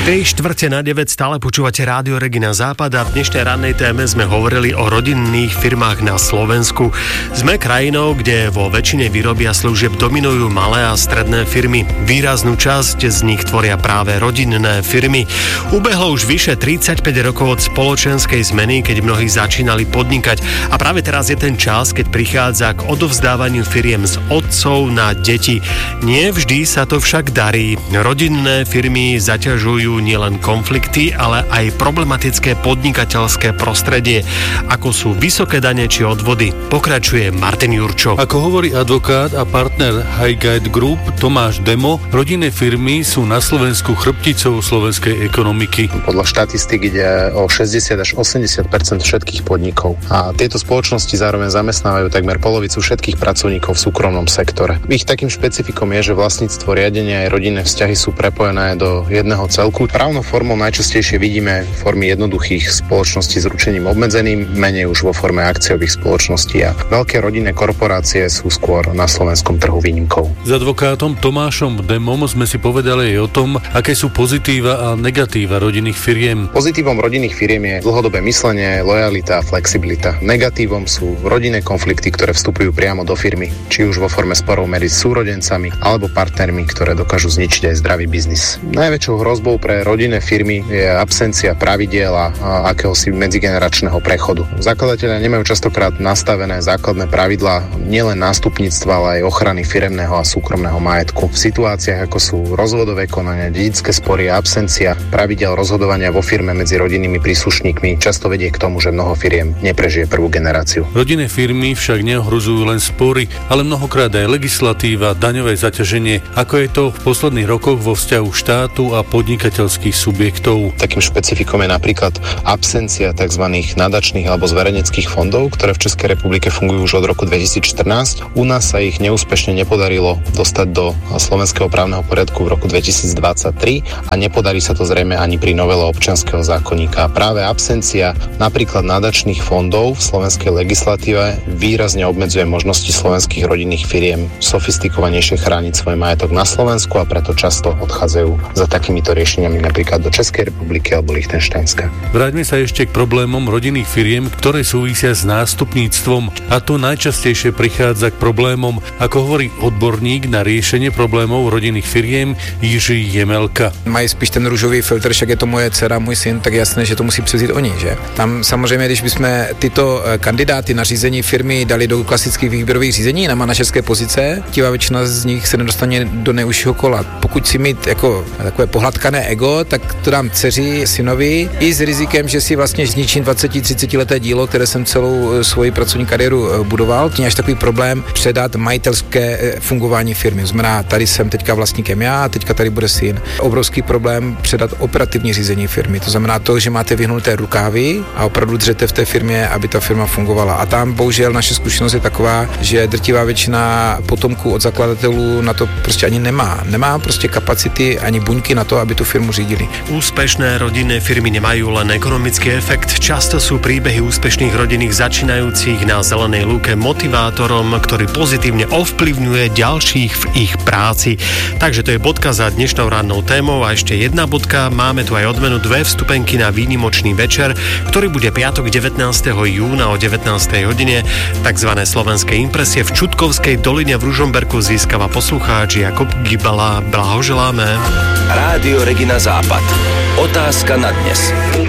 8:45 stále počúvate Rádio Regina Západ a v dnešnej rannej téme sme hovorili o rodinných firmách na Slovensku. Sme krajinou, kde vo väčšine výroby a služieb dominujú malé a stredné firmy. Výraznú časť z nich tvoria práve rodinné firmy. Ubehlo už vyše 35 rokov od spoločenskej zmeny, keď mnohí začínali podnikať. A práve teraz je ten čas, keď prichádza k odovzdávaniu firiem z otcov na deti. Nie vždy sa to však darí. Rodinné firmy zaťažujú nielen konflikty, ale aj problematické podnikateľské prostredie, ako sú vysoké dane či odvody. Pokračuje Martin Jurčo. Ako hovorí advokát a partner Highgate Group Tomáš Demo, rodinné firmy sú na Slovensku chrbticou slovenskej ekonomiky. Podľa štatistik ide o 60 až 80% všetkých podnikov. A tieto spoločnosti zároveň zamestnávajú takmer polovicu všetkých pracovníkov v súkromnom sektore. Ich takým špecifikom je, že vlastníctvo, riadenie aj rodinné vzťahy sú prepojené do jedného celku. Právnou formou najčastejšie vidíme formy jednoduchých spoločností s ručením obmedzeným, menej už vo forme akciových spoločností a veľké rodinné korporácie sú skôr na slovenskom trhu výnimkou. S advokátom Tomášom Demom sme si povedali aj o tom, aké sú pozitíva a negatíva rodinných firiem. Pozitívom rodinných firiem je dlhodobé myslenie, lojalita a flexibilita. Negatívom sú rodinné konflikty, ktoré vstupujú priamo do firmy, či už vo forme sporov medzi súrodencami alebo partnermi, ktoré dokážu zničiť aj zdravý biznis. Najväčšou hrozbou pre rodinné firmy je absencia pravidiel a akéhosi medzigeneračného prechodu. Zakladatelia nemajú častokrát nastavené základné pravidlá nielen nástupníctva, ale aj ochrany firemného a súkromného majetku. V situáciách ako sú rozvodové konania, dedičské spory a absencia pravidiel rozhodovania vo firme medzi rodinnými príslušníkmi často vedie k tomu, že mnoho firiem neprežije prvú generáciu. Rodinné firmy však neohrozujú len spory, ale mnohokrát aj legislatíva, daňové zaťaženie, ako je to v posledných rokoch vo vzťahu štátu a podnikateľských subjektov. Takým špecifikom je napríklad absencia tzv. Nadačných alebo zverejneckých fondov, ktoré v Českej republike fungujú už od roku 2014. U nás sa ich neúspešne nepodarilo dostať do slovenského právneho poriadku v roku 2023 a nepodarí sa to zrejme ani pri novele občianskeho zákonníka. Práve absencia napríklad nadačných fondov v slovenskej legislatíve výrazne obmedzuje možnosti slovenských rodinných firiem sofistikovanejšie chrániť svoj majetok na Slovensku a preto často odchádzajú za takýmito riešeniami napríklad do Českej republiky alebo Lichtensteinska. Vráťme sa ešte k problémom rodinných firiem, ktoré súvisia s nástupníctvom, a to najčastejšie prichádza k problémom, ako hovorí odborník na riešenie problémov rodinných firiem Jiří Jemelka. Mají spíš ten růžový filtr, však je to moje dcera, můj syn, tak jasné, že to musí převzít oni, že? Tam samozřejmě, když bychom tyto kandidáty na řízení firmy dali do klasických výběrových řízení na manažerské pozice,tivá většina z nich se nedostane do neužšího kola. Pokud si mít jako takové pohladkané ego, tak to dám dceři, synovi, i s rizikem, že si vlastně zničím 20-30 leté dílo, které jsem celou svoji pracovní kariéru budoval. To je až takový problém předat majitelské fungování firmy. Znamená, tady jsem teďka vlastníkem já, a teďka tady bude syn. Obrovský problém předat operativní řízení firmy. To znamená to, že máte vyhnuté rukávy a opravdu dřete v té firmě, aby ta firma fungovala. A tam bohužel naše zkušenost je taková, že drtivá většina potomků od zakladatelů na to prostě ani nemá. Nemá prostě kapacity ani buňky na to, aby tu firmu řídili. Úspešné rodinné firmy nemajú len ekonomický efekt. Často sú príbehy úspešných rodinných začínajúcich na zelenej lúke motivátorom, ktorý pozitívne ovplyvňuje ďalších v ich práci. Takže to je bodka za dnešnou rannou témou a ešte jedna bodka. Máme tu aj odmenu 2 vstupenky na výnimočný večer, ktorý bude piatok 19. júna o 19. hodine. Takzvané slovenské impresie v Čutkovskej doline v Ružomberku získava poslucháč Jakub Gibala. Blahoželáme. Rádio Regina Západ. Otázka na dnes.